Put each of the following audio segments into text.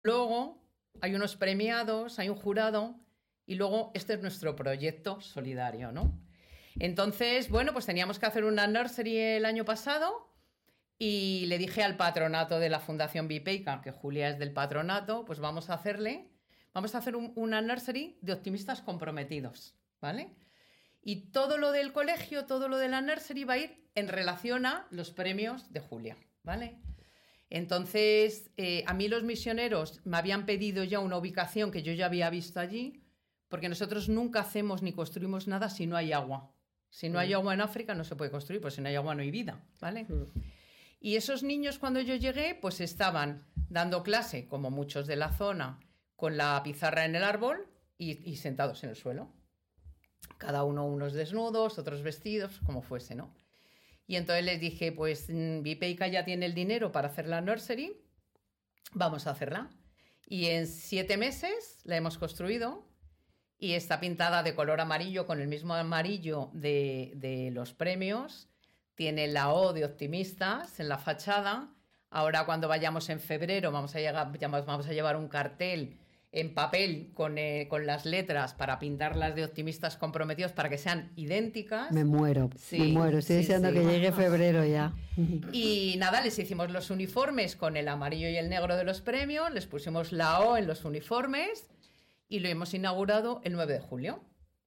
Luego hay unos premiados, hay un jurado y luego este es nuestro proyecto solidario, ¿no? Entonces, bueno, pues teníamos que hacer una nursery el año pasado y le dije al patronato de la Fundación Vipeica, que Julia es del patronato, pues vamos a hacer una nursery de optimistas comprometidos, ¿vale? Y todo lo del colegio, todo lo de la nursery va a ir en relación a los premios de Julia, ¿vale? Entonces, a mí los misioneros me habían pedido ya una ubicación que yo ya había visto allí, porque nosotros nunca hacemos ni construimos nada si no hay agua. Si no hay agua en África no se puede construir, pues si no hay agua no hay vida, ¿vale? Y esos niños cuando yo llegué, pues estaban dando clase, como muchos de la zona, con la pizarra en el árbol y sentados en el suelo. Cada uno unos desnudos, otros vestidos, como fuese, ¿no? Y entonces les dije, pues Vipeica ya tiene el dinero para hacer la nursery, vamos a hacerla. Y en 7 meses la hemos construido y está pintada de color amarillo con el mismo amarillo de los premios. Tiene la O de optimistas en la fachada. Ahora cuando vayamos en febrero vamos a llevar un cartel en papel con las letras para pintarlas de optimistas comprometidos para que sean idénticas. Me muero. Estoy deseando que llegue febrero ya. Y nada, les hicimos los uniformes con el amarillo y el negro de los premios, les pusimos la O en los uniformes y lo hemos inaugurado el 9 de julio.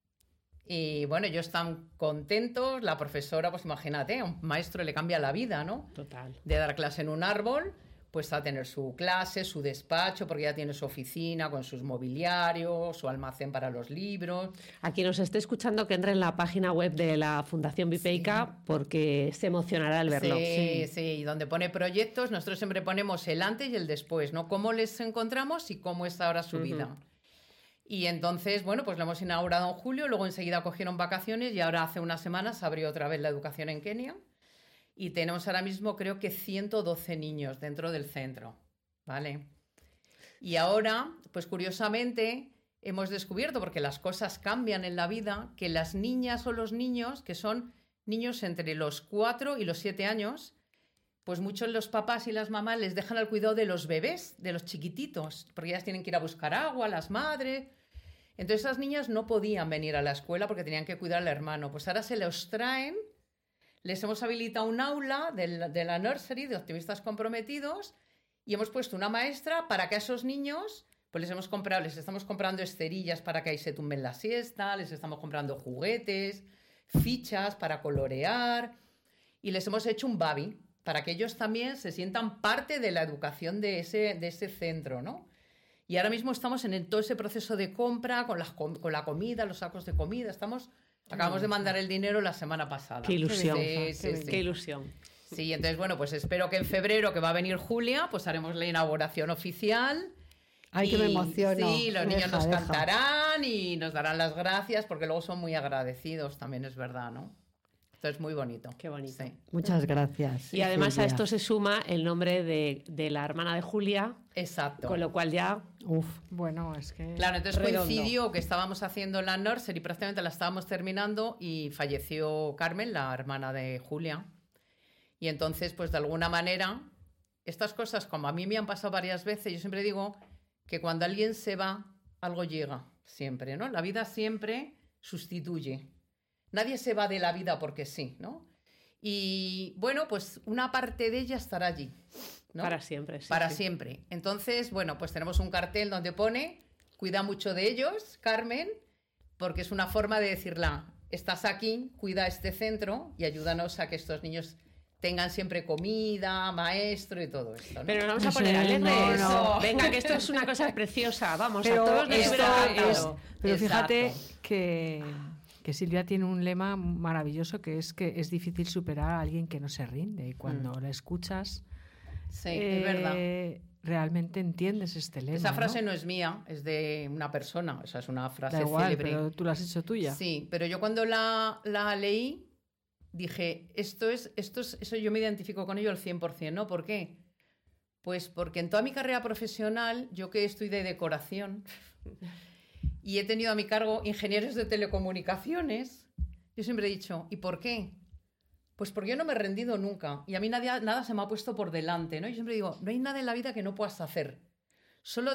Y bueno, ellos están contentos, la profesora, pues imagínate, a un maestro le cambia la vida, ¿no? Total. De dar clase en un árbol, pues a tener su clase, su despacho, porque ya tiene su oficina con sus mobiliarios, su almacén para los libros. A quien nos esté escuchando, que entre en la página web de la Fundación Vipeica, porque se emocionará al verlo. Sí, y donde pone proyectos, nosotros siempre ponemos el antes y el después, ¿no? Cómo les encontramos y cómo está ahora su vida. Y entonces, bueno, pues lo hemos inaugurado en julio, luego enseguida cogieron vacaciones y ahora hace unas semanas se abrió otra vez la educación en Kenia. Y tenemos ahora mismo creo que 112 niños dentro del centro, ¿vale? Y ahora, pues curiosamente, hemos descubierto, porque las cosas cambian en la vida, que las niñas o los niños, que son niños entre los 4 y los 7 años, pues muchos los papás y las mamás les dejan al cuidado de los bebés, de los chiquititos, porque ellas tienen que ir a buscar agua, las madres. Entonces esas niñas no podían venir a la escuela porque tenían que cuidar al hermano. Pues ahora se los traen. Les hemos habilitado un aula de la nursery de optimistas comprometidos y hemos puesto una maestra para que a esos niños, pues les estamos comprando esterillas para que ahí se tumben la siesta, les estamos comprando juguetes, fichas para colorear y les hemos hecho un baby para que ellos también se sientan parte de la educación de ese centro, ¿no? Y ahora mismo estamos en todo ese proceso de compra con la comida, los sacos de comida, acabamos de mandar el dinero la semana pasada. ¡Qué ilusión! Sí. ¡Qué ilusión! Sí, entonces, bueno, pues espero que en febrero, que va a venir Julia, pues haremos la inauguración oficial. ¡Ay, que me emociono! Sí, los niños nos cantarán y nos darán las gracias, porque luego son muy agradecidos, también es verdad, ¿no? Entonces, muy bonito. ¡Qué bonito! Sí. Muchas gracias. Y además Julia, a esto se suma el nombre de la hermana de Julia. Exacto. Con lo cual ya... Bueno, es que... Claro, entonces redondo. Coincidió que estábamos haciendo la nursery, prácticamente la estábamos terminando y falleció Carmen, la hermana de Julia. Y entonces, pues de alguna manera, estas cosas, como a mí me han pasado varias veces, yo siempre digo que cuando alguien se va, algo llega, siempre, ¿no? La vida siempre sustituye. Nadie se va de la vida porque sí, ¿no? Y bueno, pues una parte de ella estará allí, ¿no? Para siempre, sí. Para siempre. Entonces, bueno, pues tenemos un cartel donde pone, cuida mucho de ellos, Carmen, porque es una forma de decirla, estás aquí, cuida este centro y ayúdanos a que estos niños tengan siempre comida, maestro y todo esto, ¿no? Pero nos vamos a poner alegres. No. Venga, que esto es una cosa preciosa. Vamos, pero a todos nos hubiera encantado. Pero fíjate que Silvia tiene un lema maravilloso que es difícil superar a alguien que no se rinde. Y cuando la escuchas, sí, es verdad, realmente entiendes este lema. Esa frase no es mía, es de una persona. O sea, es una frase da igual, célebre. Pero tú la has hecho tuya. Sí, pero yo cuando la leí dije, eso yo me identifico con ello al 100%, ¿no? ¿Por qué? Pues porque en toda mi carrera profesional, yo que estoy de decoración y he tenido a mi cargo ingenieros de telecomunicaciones, yo siempre he dicho, ¿y por qué? Pues porque yo no me he rendido nunca y a mí nada se me ha puesto por delante, ¿no? Yo siempre digo, no hay nada en la vida que no puedas hacer. solo